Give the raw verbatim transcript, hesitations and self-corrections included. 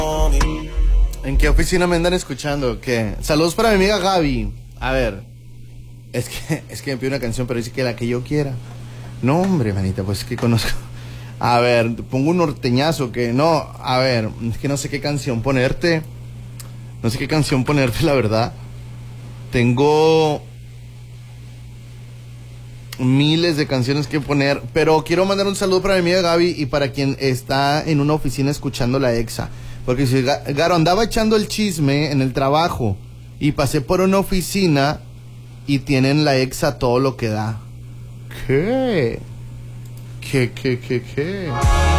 ¿En qué oficina me andan escuchando? ¿Qué? Saludos para mi amiga Gaby. A ver, es que, es que me pide una canción, pero dice que la que yo quiera. No, hombre, manita, pues es que conozco. A ver, pongo un norteñazo que no, a ver, es que no sé qué canción ponerte. No sé qué canción ponerte, la verdad. Tengo miles de canciones que poner, pero quiero mandar un saludo para mi amiga Gaby y para quien está en una oficina escuchando la Exa. Porque si Garo andaba echando el chisme en el trabajo y pasé por una oficina y tienen la Exa todo lo que da. ¿Qué? ¿Qué, qué, qué, qué?